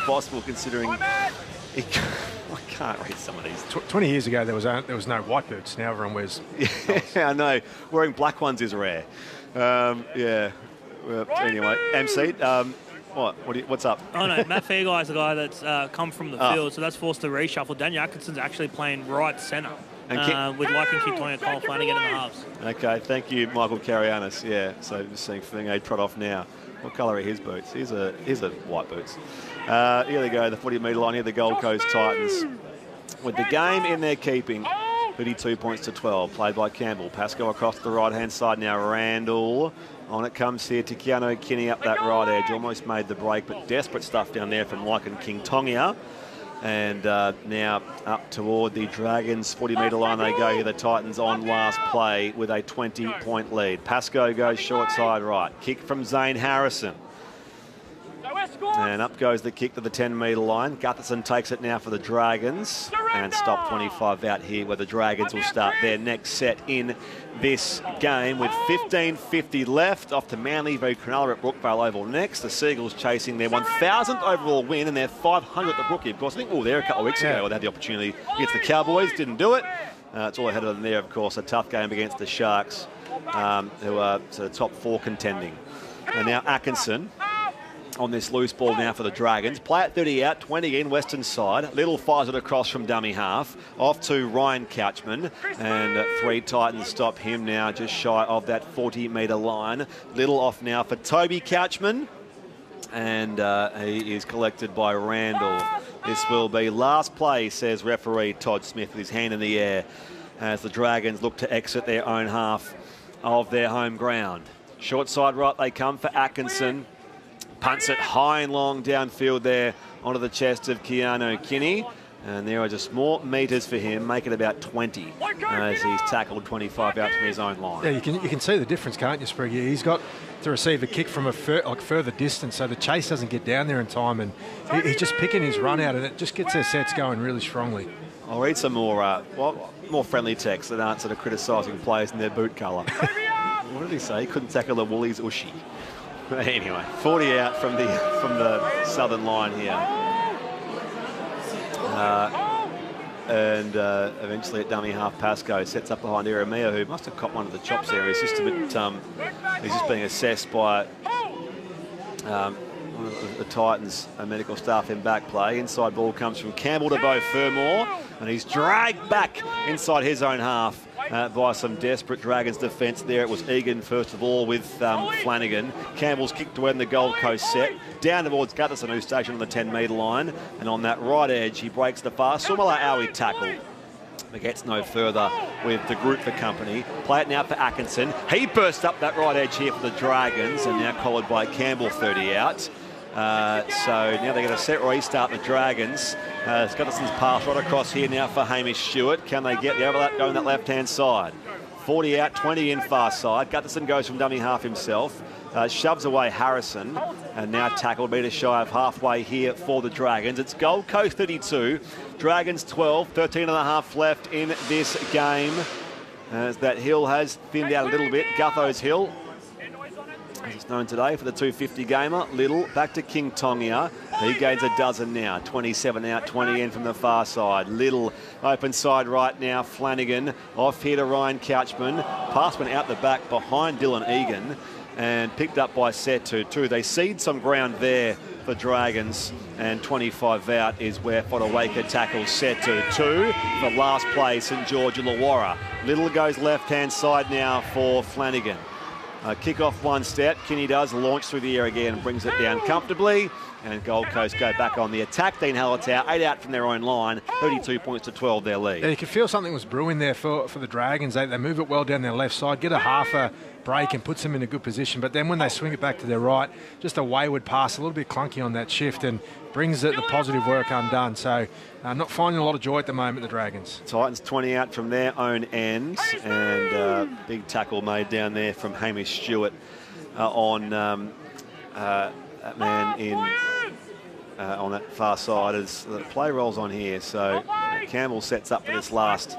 possible considering he, I can't read some of these. 20 years ago, there was no white boots. Now everyone wears. Yeah, I know. Wearing black ones is rare. Yeah. Well, anyway, MC, what's up? Oh no, Matt Fairguy is the guy that's come from the field, so that's forced to reshuffle. Daniel Atkinson's actually playing right centre with Lycan King, Cole Flanagan in the halves. Okay, thank you, Michael Carianis. Yeah, so just seeing Fingade trot off now. What colour are his boots? Here's a white boots. Here they go, the 40-metre line here, the Gold Coast Titans. With the game in their keeping, 32 points to 12, played by Campbell. Pascoe across the right-hand side now, Randall. On it comes here to Keanu Kinney up that right edge. Almost made the break, but desperate stuff down there from Lycan King Tongia. And now up toward the Dragons 40-metre line they go here. The Titans on last play with a 20-point lead. Pascoe goes short side right. Kick from Zane Harrison. And up goes the kick to the 10-metre line. Gutherson takes it now for the Dragons. And stop 25 out here where the Dragons will start their next set in this game with 15:50 left. Off to Manly v Cronulla at Brookvale Oval next. The Seagulls chasing their 1,000th overall win and their 500th at Brookie. Of course, I think we were there a couple of weeks ago where they had the opportunity against the Cowboys. Didn't do it. It's all ahead of them there, of course. A tough game against the Sharks, who are to the top 4 contending. And now Atkinson on this loose ball now for the Dragons. Play at 30 out, 20 in, western side. Little fires it across from dummy half. Off to Ryan Couchman. And 3 Titans stop him now just shy of that 40-metre line. Little off now for Toby Couchman. And he is collected by Randall. This will be last play, says referee Todd Smith with his hand in the air as the Dragons look to exit their own half of their home ground. Short side right they come for Atkinson. Punts it high and long downfield there onto the chest of Keanu Kinney. And there are just more metres for him, make it about 20 as he's tackled 25 out from his own line. Yeah, you can see the difference, can't you, Spriggy? He's got to receive a kick from a further distance, so the chase doesn't get down there in time, and he's just picking his run out, and it just gets their sets going really strongly. I'll read some more friendly text that aren't sort of criticising players in their boot colour. What did he say? He couldn't tackle the Woolies Ushy. Anyway, 40 out from the southern line here. Eventually at dummy half, Pascoe sets up behind Eremia, who must have caught one of the chops there. He's just a bit, he's just being assessed by the Titans medical staff in back play. Inside ball comes from Campbell to Beau Fermor, and he's dragged back inside his own half by some desperate Dragons defence there. It was Egan first of all with Flanagan. Campbell's kick to end the Gold Coast set. Down towards Gutherson, who's stationed on the 10-metre line. And on that right edge, he breaks the far. Sumala Aui tackle. But gets no further with the group for company. Play it now for Atkinson. He bursts up that right edge here for the Dragons, and now collared by Campbell 30 out. So now they get a set restart, the Dragons. Gutherson's pass right across here now for Hamish Stewart. Can they get the overlap going that left-hand side? 40 out, 20 in far side. Gutherson goes from dummy half himself. Shoves away Harrison, and now tackled metre shy of halfway here for the Dragons. It's Gold Coast 32, Dragons 12, 13 and a half left in this game. As that hill has thinned out a little bit, Gutho's hill, as it's known today for the 250 gamer. Little back to King Tongia. He gains a dozen now. 27 out, 20 in from the far side. Little open side right now. Flanagan off here to Ryan Couchman. Pass went out the back behind Dylan Egan and picked up by Setu. They cede some ground there for Dragons, and 25 out is where Fotuaika tackles Setu. For last play, St George Illawarra. Little goes left-hand side now for Flanagan. Kick off one step. Kinney does launch through the air again and brings it down comfortably. And Gold Coast go back on the attack. Dean Hallertau, 8 out from their own line, 32 points to 12 their lead. Yeah, you could feel something was brewing there for the Dragons. They move it well down their left side, get a half a break and puts them in a good position. But then when they swing it back to their right, just a wayward pass, a little bit clunky on that shift, and brings the positive work undone. So not finding a lot of joy at the moment, the Dragons. Titans 20 out from their own end, and big tackle made down there from Hamish Stewart on that man in on that far side as the play rolls on here. So Campbell sets up for this last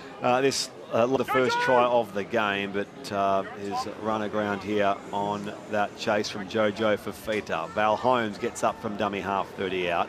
the first try of the game, but his run aground here on that chase from Jojo Fafita. Val Holmes gets up from dummy half, 30 out.